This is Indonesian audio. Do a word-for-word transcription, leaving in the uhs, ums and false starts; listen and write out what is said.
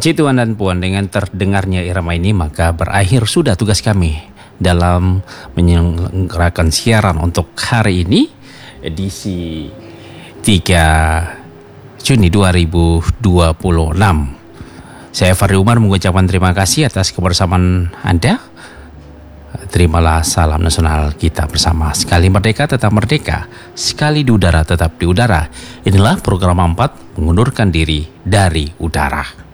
Puji Tuhan dan Puan, dengan terdengarnya irama ini maka berakhir sudah tugas kami dalam menyelenggarakan siaran untuk hari ini, edisi tiga Juni dua ribu dua puluh enam. Saya Fahri Umar mengucapkan terima kasih atas kebersamaan Anda. Terimalah salam nasional kita bersama. Sekali merdeka tetap merdeka, sekali di udara tetap di udara. Inilah program empat, mengundurkan diri dari udara.